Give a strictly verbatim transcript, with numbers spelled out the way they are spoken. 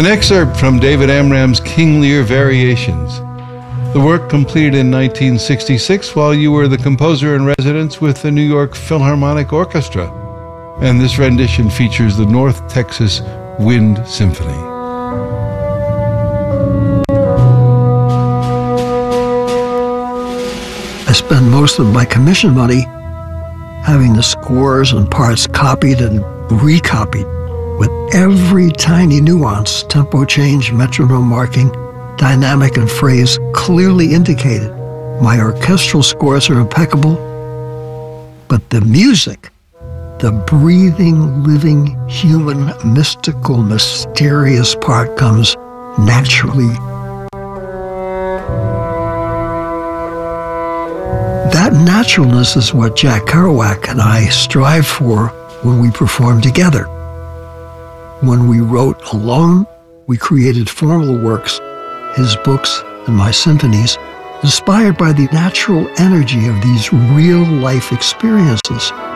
An excerpt from David Amram's King Lear Variations. The work completed in nineteen sixty-six while you were the composer in residence with the New York Philharmonic Orchestra. And this rendition features the North Texas Wind Symphony. I spend most of my commission money having the scores and parts copied and recopied with every tiny nuance, tempo change, metronome marking, dynamic and phrase clearly indicated. My orchestral scores are impeccable, but the music, the breathing, living, human, mystical, mysterious part comes naturally. That naturalness is what Jack Kerouac and I strive for when we perform together. When we wrote alone, we created formal works, his books and my symphonies, inspired by the natural energy of these real-life experiences.